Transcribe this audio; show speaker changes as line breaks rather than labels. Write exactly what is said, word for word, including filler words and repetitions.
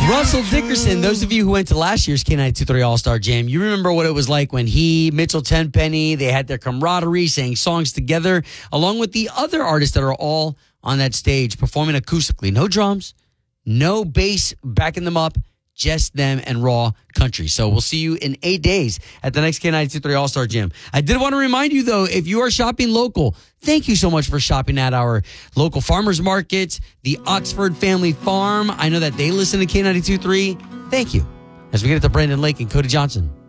Russell Dickerson, those of you who went to last year's K ninety-two point three All-Star Jam, you remember what it was like when he, Mitchell Tenpenny, they had their camaraderie, sang songs together, along with the other artists that are all on that stage performing acoustically. No drums, no bass backing them up, just them and raw country. So we'll see you in eight days at the next K ninety-two point three All-Star Jam. I did want to remind you, though, if you are shopping local, thank you so much for shopping at our local farmers market, the Oxford Family Farm. I know that they listen to K ninety-two point three. Thank you. As we get it to Brandon Lake and Cody Johnson.